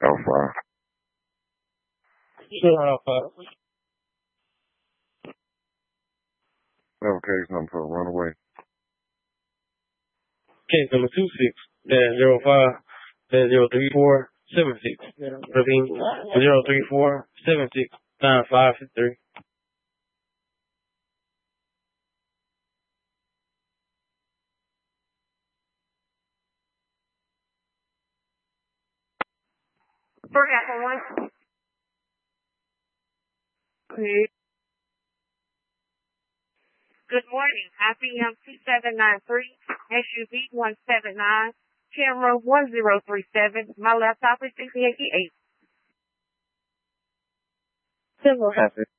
Alpha. Sure, Alpha. Case number for runaway. Case number 26-05-03476. Repeat 03476-9553. Good morning. IBM 2793, SUV 179, camera 1037. My laptop is 68. Civil.